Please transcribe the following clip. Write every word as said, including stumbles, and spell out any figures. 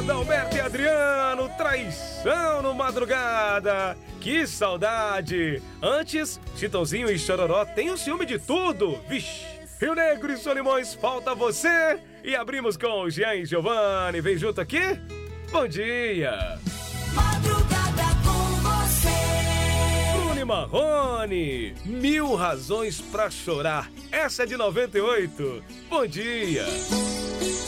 Adalberto e Adriano, traição no madrugada. Que saudade. Antes, Chitãozinho e Chororó tem o ciúme de tudo. Vixe. Rio Negro e Solimões, falta você. E abrimos com Jean e Giovanni. Vem junto aqui. Bom dia. Madrugada com você. Bruno e Marrone, mil razões pra chorar. Essa é de noventa e oito. Bom dia.